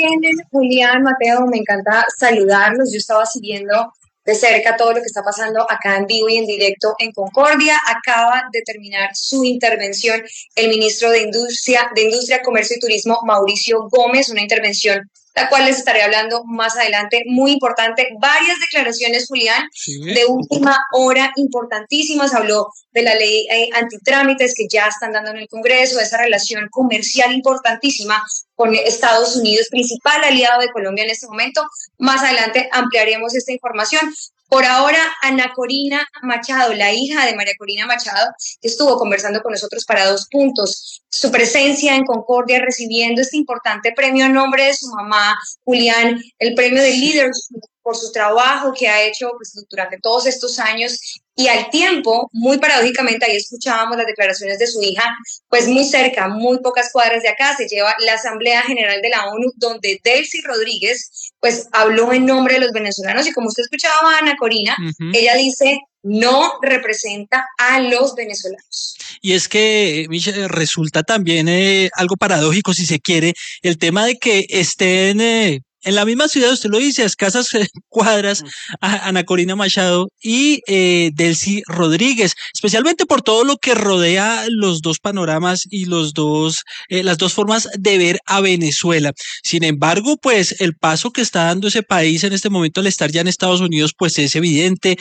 Bien, Julián, Mateo, me encanta saludarlos. Yo estaba siguiendo de cerca todo lo que está pasando acá en vivo y en directo en Concordia. Acaba de terminar su intervención el ministro de Industria, Comercio y Turismo, Mauricio Gómez, una intervención la cual les estaré hablando más adelante, muy importante. Varias declaraciones, Julián, de última hora, importantísimas. Habló de la ley antitrámites que ya están dando en el Congreso, de esa relación comercial importantísima con Estados Unidos, principal aliado de Colombia en este momento. Más adelante ampliaremos esta información. Por ahora, Ana Corina Machado, la hija de María Corina Machado, estuvo conversando con nosotros para 2 puntos. Su presencia en Concordia recibiendo este importante premio a nombre de su mamá, Julián, el premio de Leadership por su trabajo que ha hecho pues, durante todos estos años. Y al tiempo, muy paradójicamente, ahí escuchábamos las declaraciones de su hija, pues muy cerca, muy pocas cuadras de acá, se lleva la Asamblea General de la ONU, donde Delcy Rodríguez, pues habló en nombre de los venezolanos, y como usted escuchaba a Ana Corina, ella dice, no representa a los venezolanos. Y es que, Michelle, resulta también algo paradójico, si se quiere, el tema de que estén en la misma ciudad, usted lo dice, a escasas cuadras, a Ana Corina Machado y Delcy Rodríguez, especialmente por todo lo que rodea los dos panoramas y las dos formas de ver a Venezuela. Sin embargo, pues el paso que está dando ese país en este momento al estar ya en Estados Unidos, pues es evidente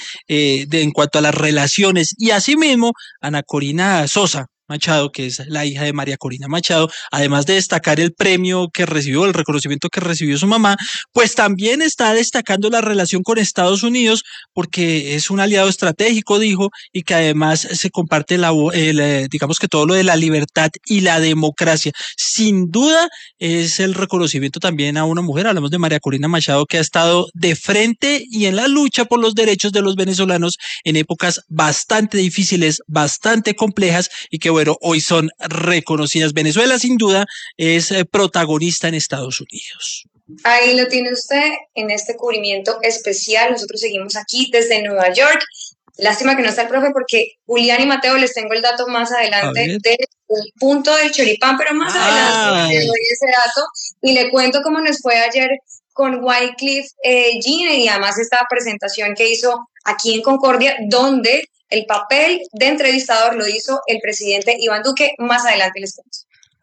en cuanto a las relaciones. Y asimismo, Ana Corina Sosa Machado, que es la hija de María Corina Machado, además de destacar el premio que recibió, el reconocimiento que recibió su mamá, pues también está destacando la relación con Estados Unidos porque es un aliado estratégico, dijo, y que además se comparte digamos que todo lo de la libertad y la democracia. Sin duda es el reconocimiento también a una mujer, hablamos de María Corina Machado, que ha estado de frente y en la lucha por los derechos de los venezolanos en épocas bastante difíciles, bastante complejas y que bueno, hoy son reconocidas. Venezuela sin duda es protagonista en Estados Unidos. Ahí lo tiene usted en este cubrimiento especial. Nosotros seguimos aquí desde Nueva York. Lástima que no está el profe porque Julián y Mateo les tengo el dato más adelante del punto del choripán, pero más adelante les doy ese dato y le cuento cómo nos fue ayer con Wycliffe Jean y además esta presentación que hizo aquí en Concordia, donde el papel de entrevistador lo hizo el presidente Iván Duque. Más adelante les cuento.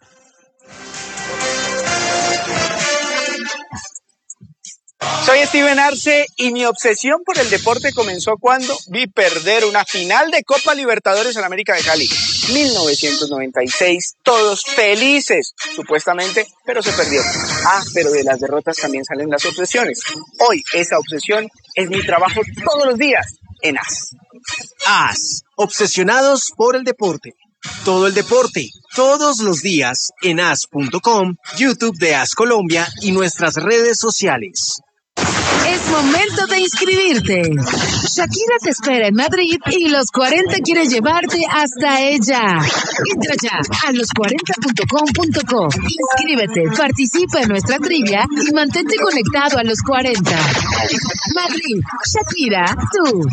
Soy Steven Arce y mi obsesión por el deporte comenzó cuando vi perder una final de Copa Libertadores en América de Cali. 1996, todos felices, supuestamente, pero se perdió. Pero de las derrotas también salen las obsesiones. Hoy esa obsesión es mi trabajo todos los días en AS. AS, obsesionados por el deporte. Todo el deporte, todos los días en as.com, YouTube de AS Colombia y nuestras redes sociales. Es momento de inscribirte. Shakira te espera en Madrid y Los 40 quiere llevarte hasta ella. Entra ya a los40.com.co. Inscríbete, participa en nuestra trivia y mantente conectado a Los 40. Madrid, Shakira, tú.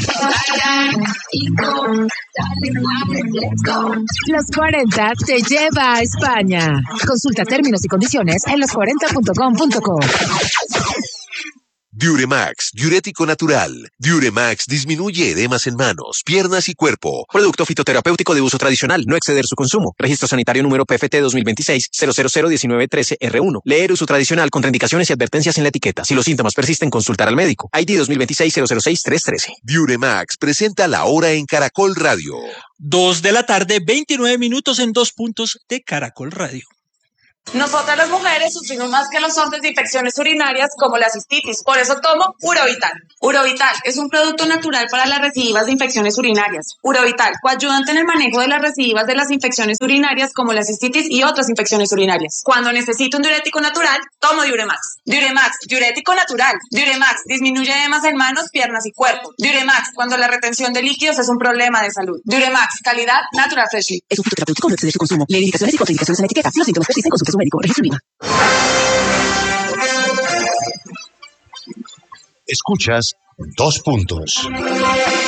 Los 40 te lleva a España. Consulta términos y condiciones en los40.com.co. Diuremax, diurético natural. Diuremax disminuye edemas en manos, piernas y cuerpo. Producto fitoterapéutico de uso tradicional, no exceder su consumo. Registro sanitario número PFT 2026-0001913R1. Leer uso tradicional, contraindicaciones y advertencias en la etiqueta. Si los síntomas persisten, consultar al médico. ID 2026-006-313. Diuremax presenta La Hora en Caracol Radio. 2:00 p.m, 29 minutos en 2 puntos de Caracol Radio. Nosotras las mujeres sufrimos más que los hombres de infecciones urinarias como la cistitis, por eso tomo Urovital. Urovital es un producto natural para las recidivas de infecciones urinarias. Urovital, coayudante en el manejo de las recidivas de las infecciones urinarias como la cistitis y otras infecciones urinarias. Cuando necesito un diurético natural, tomo Diuremax. Diuremax, diurético natural. Diuremax, disminuye edemas en manos, piernas y cuerpo. Diuremax, cuando la retención de líquidos es un problema de salud. Diuremax, calidad Natural Freshly. Es un fitoterapéutico, no exceder su consumo. Lee indicaciones y contraindicaciones en la etiqueta. Si los síntomas persisten, consulte a su médico. Registro INVIMA. Escuchas 2 puntos.